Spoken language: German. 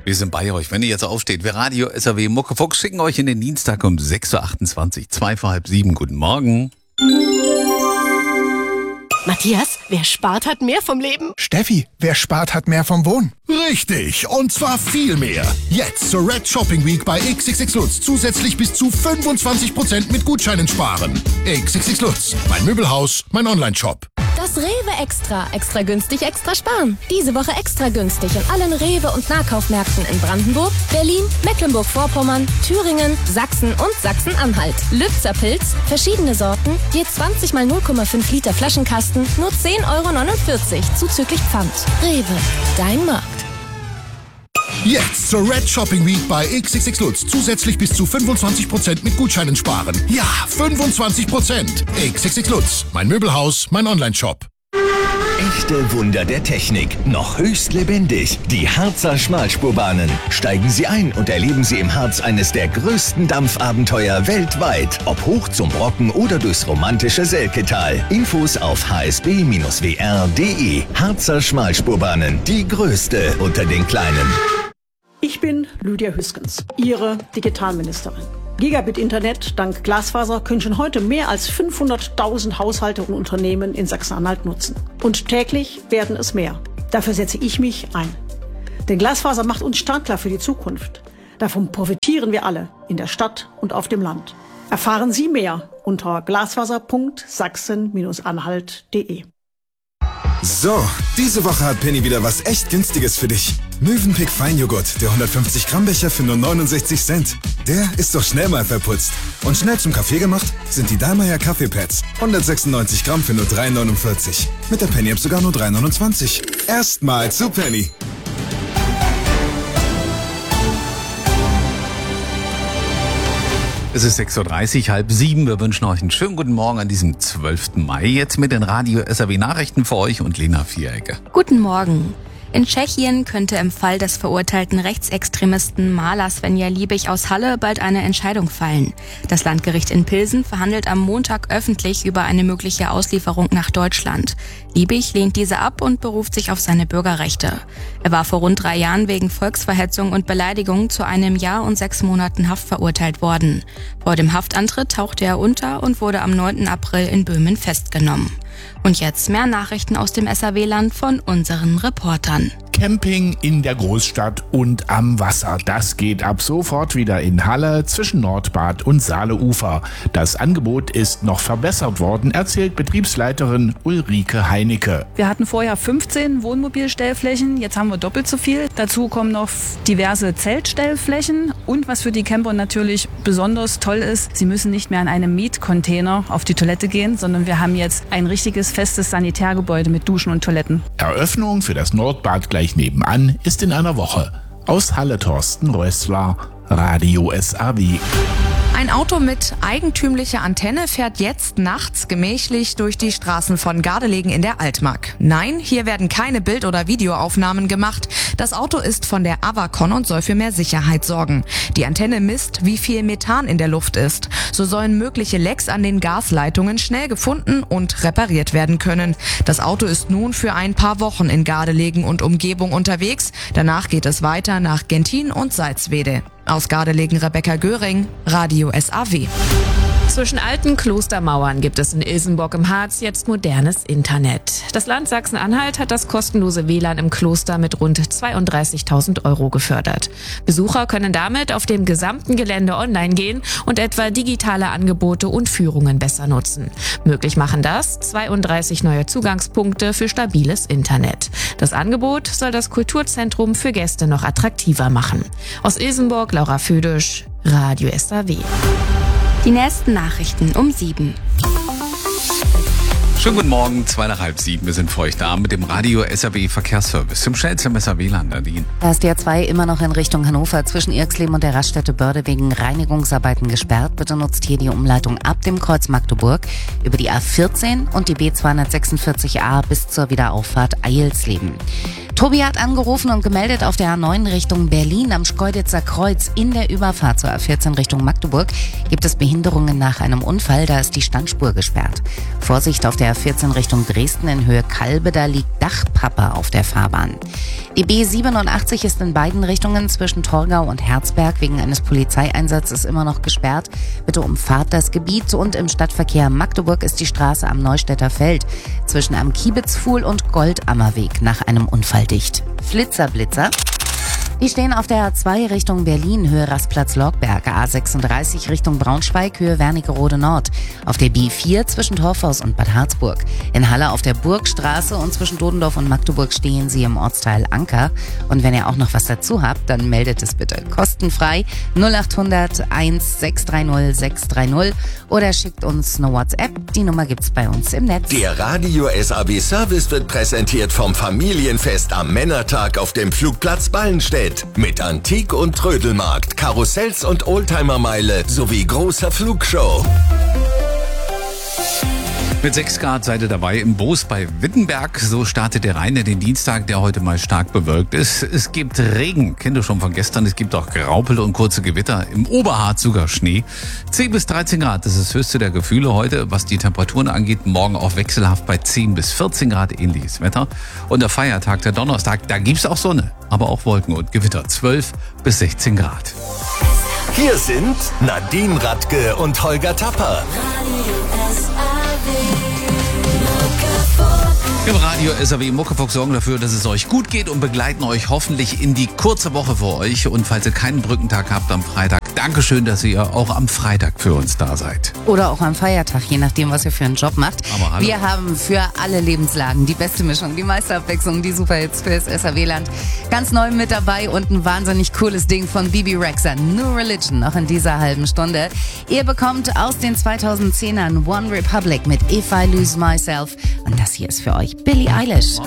Wir sind bei euch, wenn ihr jetzt aufsteht. Wir Radio SAW Muckefuchs schicken euch in den Dienstag um 6.28 Uhr, 2 vor halb 7. Guten Morgen. Matthias, wer spart, hat mehr vom Leben. Steffi, wer spart, hat mehr vom Wohnen. Richtig, und zwar viel mehr. Jetzt zur Red Shopping Week bei XXX Lutz zusätzlich bis zu 25% mit Gutscheinen sparen. XXX Lutz, mein Möbelhaus, mein Onlineshop. Das Rewe Extra. Extra günstig, extra sparen. Diese Woche extra günstig in allen Rewe- und Nahkaufmärkten in Brandenburg, Berlin, Mecklenburg-Vorpommern, Thüringen, Sachsen und Sachsen-Anhalt. Lübzer Pilz, verschiedene Sorten, je 20 mal 0,5 Liter Flaschenkasten, nur 10,49 € zuzüglich Pfand. Rewe, dein Markt. Jetzt zur Red Shopping Week bei XXX Lutz zusätzlich bis zu 25% mit Gutscheinen sparen. Ja, 25%. XXX Lutz, mein Möbelhaus, mein Onlineshop. Echte Wunder der Technik, noch höchst lebendig. Die Harzer Schmalspurbahnen. Steigen Sie ein und erleben Sie im Harz eines der größten Dampfabenteuer weltweit. Ob hoch zum Brocken oder durchs romantische Selketal. Infos auf hsb-wr.de. Harzer Schmalspurbahnen, die größte unter den Kleinen. Ich bin Lydia Hüskens, Ihre Digitalministerin. Gigabit-Internet dank Glasfaser können schon heute mehr als 500.000 Haushalte und Unternehmen in Sachsen-Anhalt nutzen. Und täglich werden es mehr. Dafür setze ich mich ein. Denn Glasfaser macht uns startklar für die Zukunft. Davon profitieren wir alle, in der Stadt und auf dem Land. Erfahren Sie mehr unter glasfaser.sachsen-anhalt.de. So, diese Woche hat Penny wieder was echt Günstiges für dich. Mövenpick Feinjoghurt, der 150 Gramm Becher für nur 69 Cent. Der ist doch schnell mal verputzt. Und schnell zum Kaffee gemacht sind die Dallmayr Kaffeepads. 196 Gramm für nur 3,49. Mit der Penny-App sogar nur 3,29. Erstmal zu Penny. Es ist 6.30 Uhr, halb 7. Wir wünschen euch einen schönen guten Morgen an diesem 12. Mai. Jetzt mit den Radio SAW Nachrichten für euch und Lena Vierecke. Guten Morgen. In Tschechien könnte im Fall des verurteilten Rechtsextremisten Maler Svenja Liebig aus Halle bald eine Entscheidung fallen. Das Landgericht in Pilsen verhandelt am Montag öffentlich über eine mögliche Auslieferung nach Deutschland. Liebig lehnt diese ab und beruft sich auf seine Bürgerrechte. Er war vor rund 3 Jahren wegen Volksverhetzung und Beleidigung zu 1 Jahr und 6 Monaten Haft verurteilt worden. Vor dem Haftantritt tauchte er unter und wurde am 9. April in Böhmen festgenommen. Und jetzt mehr Nachrichten aus dem SAW-Land von unseren Reportern. Camping in der Großstadt und am Wasser. Das geht ab sofort wieder in Halle zwischen Nordbad und Saaleufer. Das Angebot ist noch verbessert worden, erzählt Betriebsleiterin Ulrike Heinecke. Wir hatten vorher 15 Wohnmobilstellflächen, jetzt haben wir doppelt so viel. Dazu kommen noch diverse Zeltstellflächen und was für die Camper natürlich besonders toll ist, sie müssen nicht mehr in einem Mietcontainer auf die Toilette gehen, sondern wir haben jetzt ein richtiges festes Sanitärgebäude mit Duschen und Toiletten. Eröffnung für das Nordbad gleich nebenan ist in einer Woche. Aus Halle Thorsten Rössler, Radio SAW. Ein Auto mit eigentümlicher Antenne fährt jetzt nachts gemächlich durch die Straßen von Gardelegen in der Altmark. Nein, hier werden keine Bild- oder Videoaufnahmen gemacht. Das Auto ist von der Avacon und soll für mehr Sicherheit sorgen. Die Antenne misst, wie viel Methan in der Luft ist. So sollen mögliche Lecks an den Gasleitungen schnell gefunden und repariert werden können. Das Auto ist nun für ein paar Wochen in Gardelegen und Umgebung unterwegs. Danach geht es weiter nach Gentin und Salzwedel. Aus Gardelegen Rebecca Göring, Radio SAW. Zwischen alten Klostermauern gibt es in Ilsenburg im Harz jetzt modernes Internet. Das Land Sachsen-Anhalt hat das kostenlose WLAN im Kloster mit rund 32.000 € gefördert. Besucher können damit auf dem gesamten Gelände online gehen und etwa digitale Angebote und Führungen besser nutzen. Möglich machen das 32 neue Zugangspunkte für stabiles Internet. Das Angebot soll das Kulturzentrum für Gäste noch attraktiver machen. Aus Ilsenburg, Laura Födisch, Radio SAW. Die nächsten Nachrichten um 7. Schönen guten Morgen, 2 nach halb 7. Wir sind für euch da mit dem Radio SAW Verkehrsservice zum schnellsten SAW-Land, Nadine. Da ist die A2 immer noch in Richtung Hannover zwischen Irxleben und der Raststätte Börde wegen Reinigungsarbeiten gesperrt. Bitte nutzt hier die Umleitung ab dem Kreuz Magdeburg über die A14 und die B246a bis zur Wiederauffahrt Eilsleben. Tobi hat angerufen und gemeldet, auf der A9 Richtung Berlin am Schkeuditzer Kreuz in der Überfahrt zur A14 Richtung Magdeburg gibt es Behinderungen nach einem Unfall, da ist die Standspur gesperrt. Vorsicht auf der A14 Richtung Dresden in Höhe Kalbe, da liegt Dachpappe auf der Fahrbahn. Die B87 ist in beiden Richtungen zwischen Torgau und Herzberg wegen eines Polizeieinsatzes immer noch gesperrt. Bitte umfahrt das Gebiet, und im Stadtverkehr Magdeburg ist die Straße am Neustädter Feld zwischen am Kiebitzpfuhl und Goldammerweg nach einem Unfall dicht. Blitzer. Die stehen auf der A2 Richtung Berlin, Höhe Rastplatz-Logberg, A36 Richtung Braunschweig, Höhe Wernigerode Nord. Auf der B4 zwischen Torfhaus und Bad Harzburg. In Halle auf der Burgstraße und zwischen Dodendorf und Magdeburg stehen sie im Ortsteil Anker. Und wenn ihr auch noch was dazu habt, dann meldet es bitte kostenfrei 0800 1630 630 oder schickt uns eine WhatsApp. Die Nummer gibt's bei uns im Netz. Der Radio SAW Service wird präsentiert vom Familienfest am Männertag auf dem Flugplatz Ballenstedt. Mit Antik- und Trödelmarkt, Karussells und Oldtimermeile sowie großer Flugshow. Mit 6 Grad seid ihr dabei im Boos bei Wittenberg. So startet der Rhein in den Dienstag, der heute mal stark bewölkt ist. Es gibt Regen, kennt ihr schon von gestern. Es gibt auch Graupel und kurze Gewitter. Im Oberharz sogar Schnee. 10 bis 13 Grad, das ist das höchste der Gefühle heute. Was die Temperaturen angeht, morgen auch wechselhaft bei 10 bis 14 Grad, ähnliches Wetter. Und der Feiertag, der Donnerstag, da gibt's auch Sonne, aber auch Wolken und Gewitter. 12 bis 16 Grad. Hier sind Nadine Radke und Holger Tapper. Im Radio SAW Muckefuck sorgen dafür, dass es euch gut geht und begleiten euch hoffentlich in die kurze Woche für euch. Und falls ihr keinen Brückentag habt am Freitag, Dankeschön, dass ihr auch am Freitag für uns da seid. Oder auch am Feiertag, je nachdem, was ihr für einen Job macht. Aber hallo. Wir haben für alle Lebenslagen die beste Mischung, die meiste Abwechslung, die Superhits fürs SAW-Land. Ganz neu mit dabei und ein wahnsinnig cooles Ding von Bibi Rexha, New Religion, noch in dieser halben Stunde. Ihr bekommt aus den 2010ern One Republic mit If I Lose Myself. Und das hier ist für euch Billie Eilish.